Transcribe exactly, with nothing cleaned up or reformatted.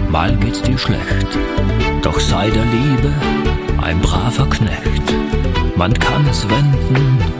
mal geht's dir schlecht. Doch sei der Liebe ein braver Knecht. Man kann es wenden